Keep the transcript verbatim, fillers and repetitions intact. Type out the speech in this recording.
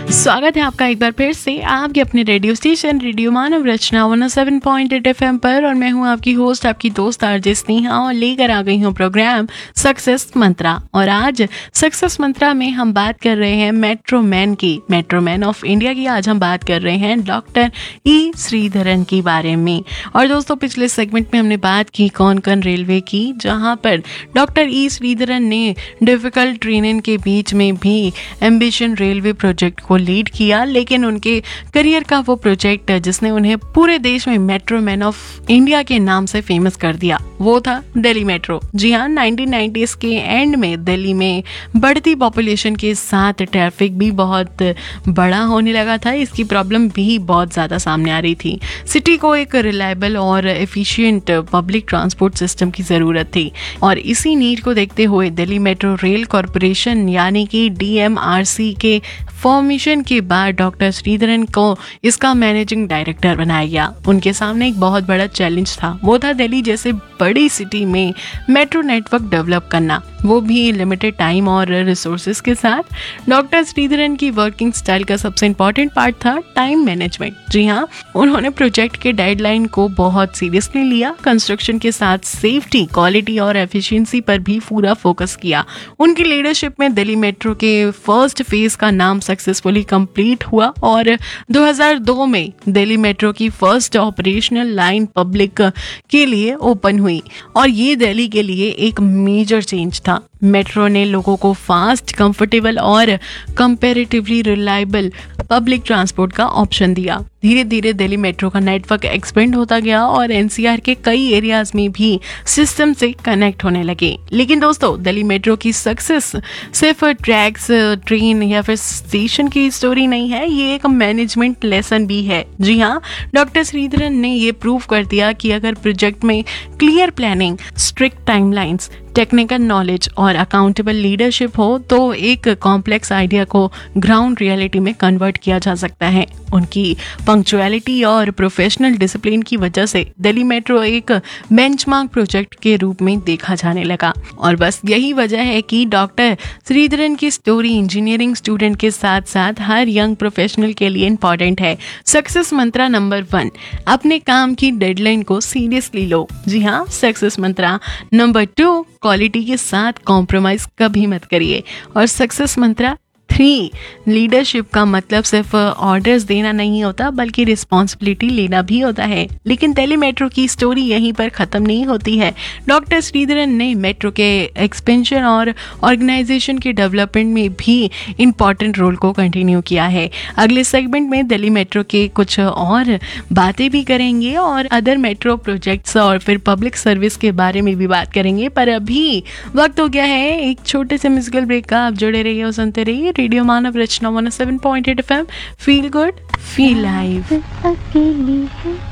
स्वागत है आपका एक बार फिर से आपके अपने रेडियो स्टेशन रेडियो मानव रचना one O seven point eight F M पर। और मैं हूं आपकी होस्ट, आपकी दोस्त आरजे स्नेहा, और लेकर आ गई हूं प्रोग्राम सक्सेस मंत्रा। और आज सक्सेस मंत्रा में हम बात कर रहे हैं मेट्रो मैन की, मेट्रो मैन ऑफ इंडिया की। आज हम बात कर रहे हैं डॉक्टर ई श्रीधरन के बारे में। और दोस्तों, पिछले सेगमेंट में हमने बात की कोंकण रेलवे की, जहां पर डॉक्टर ई श्रीधरन ने डिफिकल्ट ट्रेनिंग के बीच में भी एम्बिशन रेलवे प्रोजेक्ट को लीड किया। लेकिन उनके करियर का वो प्रोजेक्ट जिसने उन्हें पूरे देश में मेट्रो मैन ऑफ इंडिया के नाम से फेमस कर दिया, वो था दिल्ली मेट्रो। जी हाँ, नाइनटीन नाइंटीज़ के एंड में दिल्ली में बढ़ती पॉपुलेशन के साथ ट्रैफिक भी बहुत बड़ा होने लगा था। इसकी प्रॉब्लम भी बहुत ज़्यादा सामने आ रही थी। सिटी को एक रिलायबल और एफिशिएंट पब्लिक ट्रांसपोर्ट सिस्टम की ज़रूरत थी। और इसी नीड को देखते हुए दिल्ली मेट्रो रेल कॉरपोरेशन यानी कि डी एम आर सी के फॉर्मेशन के बाद डॉक्टर श्रीधरन को इसका मैनेजिंग डायरेक्टर बनाया गया। उनके सामने एक बहुत बड़ा चैलेंज था, वो था दिल्ली जैसे बड़ी सिटी में मेट्रो नेटवर्क डेवलप करना, वो भी लिमिटेड टाइम और रिसोर्सेज के साथ। डॉक्टर श्रीधरन की वर्किंग स्टाइल का सबसे इम्पोर्टेंट पार्ट था टाइम मैनेजमेंट। जी हाँ, उन्होंने प्रोजेक्ट के डेडलाइन को बहुत सीरियसली लिया। कंस्ट्रक्शन के साथ सेफ्टी, क्वालिटी और एफिशिएंसी पर भी पूरा फोकस किया। उनकी लीडरशिप में दिल्ली मेट्रो के फर्स्ट फेज का नाम सक्सेसफुली कंप्लीट हुआ और दो हज़ार दो में दिल्ली मेट्रो की फर्स्ट ऑपरेशनल लाइन पब्लिक के लिए ओपन हुई। और ये दिल्ली के लिए एक मेजर चेंज था। मेट्रो ने लोगों को फास्ट, कंफर्टेबल और कंपैरेटिवली रिलायबल पब्लिक ट्रांसपोर्ट का ऑप्शन दिया। धीरे धीरे दिल्ली मेट्रो का नेटवर्क एक्सपेंड होता गया और एन सी आर के कई एरियाज में भी सिस्टम से कनेक्ट होने लगे। लेकिन दोस्तों, दिल्ली मेट्रो की सक्सेस सिर्फ ट्रैक्स, ट्रेन या फिर स्टेशन की स्टोरी नहीं है, ये एक मैनेजमेंट लेसन भी है। जी हाँ, डॉक्टर श्रीधरन ने ये प्रूव कर दिया कि अगर प्रोजेक्ट में clear planning, strict timelines, technical knowledge और अकाउंटेबल लीडरशिप हो तो एक कॉम्प्लेक्स आइडिया को ग्राउंड रियलिटी में कन्वर्ट किया जा सकता है। उनकी पंक्चुअलिटी और प्रोफेशनल डिसिप्लिन की वजह से दिल्ली मेट्रो एक बेंचमार्क प्रोजेक्ट के रूप में देखा जाने लगा। और बस यही वजह है कि डॉक्टर श्रीधरन की स्टोरी इंजीनियरिंग स्टूडेंट के साथ साथ हर यंग प्रोफेशनल के लिए इम्पोर्टेंट है। सक्सेस मंत्रा नंबर वन, अपने काम की डेडलाइन को सीरियसली लो। जी हाँ, सक्सेस मंत्रा नंबर टू, क्वालिटी के साथ कॉम्प्रोमाइज कभी मत करिए। और सक्सेस मंत्रा थ्री, लीडरशिप का मतलब सिर्फ ऑर्डर्स देना नहीं होता बल्कि रिस्पॉन्सिबिलिटी लेना भी होता है। लेकिन दिल्ली मेट्रो की स्टोरी यहीं पर खत्म नहीं होती है। डॉक्टर श्रीधरन ने मेट्रो के एक्सपेंशन और ऑर्गेनाइजेशन के डेवलपमेंट में भी इम्पॉर्टेंट रोल को कंटिन्यू किया है। अगले सेगमेंट में दिल्ली मेट्रो के कुछ और बातें भी करेंगे और अदर मेट्रो प्रोजेक्ट्स और फिर पब्लिक सर्विस के बारे में भी बात करेंगे। पर अभी वक्त हो गया है एक छोटे से म्यूजिकल ब्रेक का। आप जुड़े रहिए और सुनते रहिए रेडियो मानव रचना one O seven point eight F M. Feel good, feel live. अकेली है